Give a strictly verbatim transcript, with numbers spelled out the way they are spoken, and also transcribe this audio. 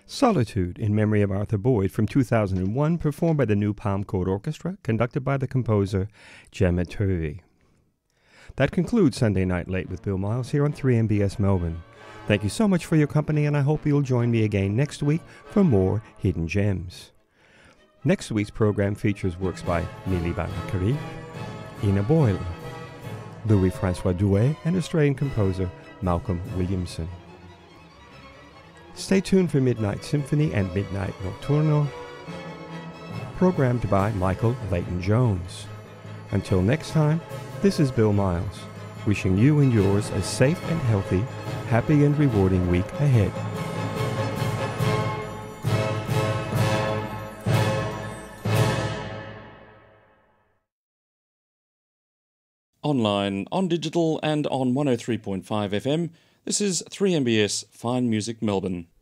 Solitude in memory of Arthur Boyd from two thousand one, performed by the New Palm Court Orchestra, conducted by the composer Gemma Turvey. That concludes Sunday Night Late with Bill Miles here on three M B S Melbourne. Thank you so much for your company, and I hope you'll join me again next week for more Hidden Gems. Next week's program features works by Miliband Karif, Ina Boyle, Louis-Francois Douay, and Australian composer Malcolm Williamson. Stay tuned for Midnight Symphony and Midnight Nocturno, programmed by Michael Leighton Jones. Until next time, this is Bill Miles, wishing you and yours a safe and healthy, happy and rewarding week ahead. Online, on digital and on one oh three point five F M, this is three M B S Fine Music Melbourne.